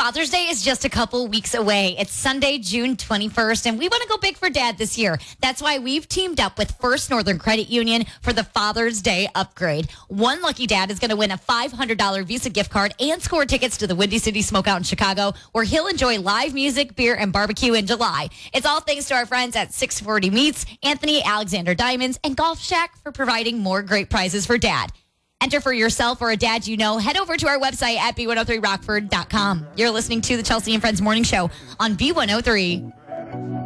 Father's Day is just a couple weeks away. It's Sunday, June 21st, and we want to go big for Dad this year. That's why we've teamed up with First Northern Credit Union for the Father's Day upgrade. One lucky dad is going to win a $500 Visa gift card and score tickets to the Windy City Smokeout in Chicago, where he'll enjoy live music, beer, and barbecue in July. It's all thanks to our friends at 640 Meats, Anthony Alexander Diamonds, and Golf Shack for providing more great prizes for Dad. Enter for yourself or a dad you know. Head over to our website at b103rockford.com. You're listening to the Chelsea and Friends Morning Show on B103.